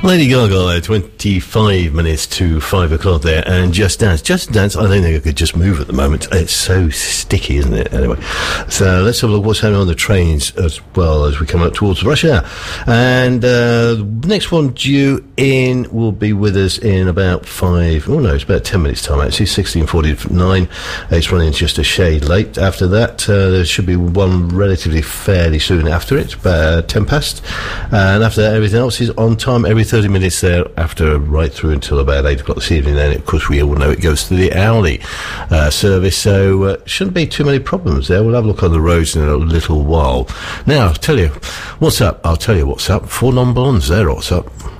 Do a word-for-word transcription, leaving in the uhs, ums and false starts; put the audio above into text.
Lady Gaga, twenty-five minutes to five o'clock there, and Just Dance. Just Dance, I don't think I could just move at the moment. It's so sticky, isn't it? Anyway, so let's have a look what's happening on the trains as well as we come up towards rush hour. And uh, the next one due in will be with us in about five, oh no, it's about ten minutes time actually, sixteen forty-nine. It's running just a shade late. After that, uh, there should be one relatively fairly soon after it, about uh, ten past. And after that, everything else is on time, every thirty minutes there after, right through until about eight o'clock this evening. Then, of course, we all know it goes to the hourly uh, service, so uh, shouldn't be too many problems there. We'll have a look on the roads in a little while. Now, I'll tell you what's up. I'll tell you what's up. Four non-blondes, they're what's up.